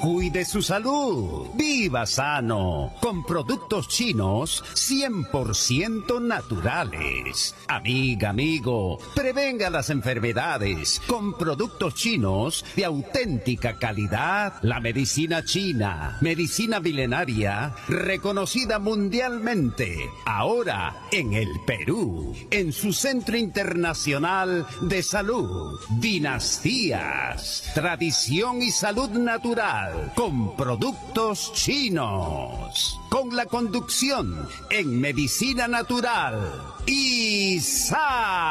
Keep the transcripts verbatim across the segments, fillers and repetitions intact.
Cuide su salud. Viva sano. Con productos chinos cien por ciento naturales. Amiga, amigo, prevenga las enfermedades con productos chinos de auténtica calidad. La medicina china, medicina milenaria, reconocida mundialmente. Ahora en el Perú, en su Centro Internacional de Salud. Dinastías, tradición y salud natural con productos chinos. Con la conducción en medicina natural. ISA.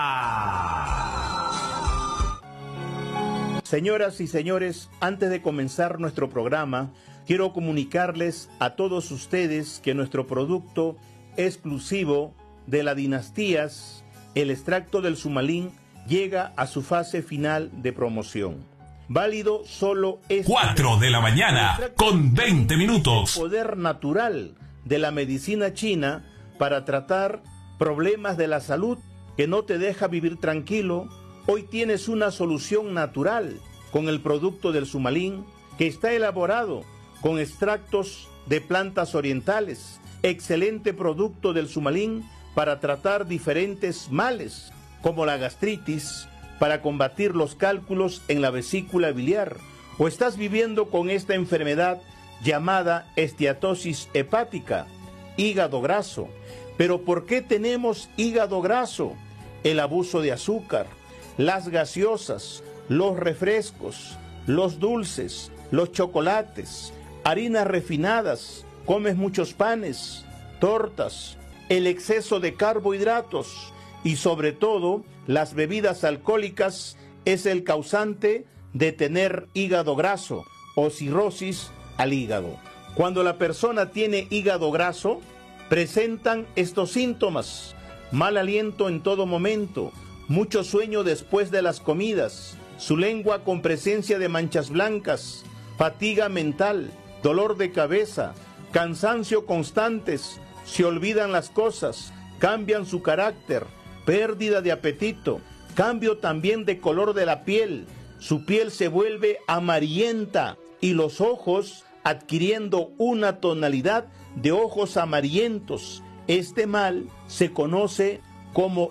Señoras y señores, antes de comenzar nuestro programa, quiero comunicarles a todos ustedes que nuestro producto exclusivo de la Dinastías, el extracto del Sumalín, llega a su fase final de promoción. Válido solo este cuatro de la mañana con veinte minutos. El poder natural de la medicina china para tratar problemas de la salud que no te deja vivir tranquilo. Hoy tienes una solución natural con el producto del Sumalín, que está elaborado con extractos de plantas orientales. Excelente producto del Sumalín para tratar diferentes males, como la gastritis, para combatir los cálculos en la vesícula biliar, o estás viviendo con esta enfermedad llamada esteatosis hepática, hígado graso. Pero ¿por qué tenemos hígado graso? El abuso de azúcar, las gaseosas, los refrescos, los dulces, los chocolates, harinas refinadas, comes muchos panes, tortas, el exceso de carbohidratos y sobre todo las bebidas alcohólicas es el causante de tener hígado graso o cirrosis al hígado. Cuando la persona tiene hígado graso, presentan estos síntomas: mal aliento en todo momento, mucho sueño después de las comidas, su lengua con presencia de manchas blancas, fatiga mental, dolor de cabeza, cansancio constantes, se olvidan las cosas, cambian su carácter, pérdida de apetito, cambio también de color de la piel, su piel se vuelve amarillenta y los ojos adquiriendo una tonalidad de ojos amarillentos. Este mal se conoce como